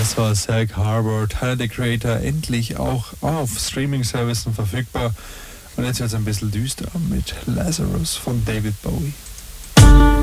Das war Sag Harbor, Tyler the Creator, endlich auch auf Streaming-Services verfügbar. Und jetzt wird es ein bisschen düster mit Lazarus von David Bowie.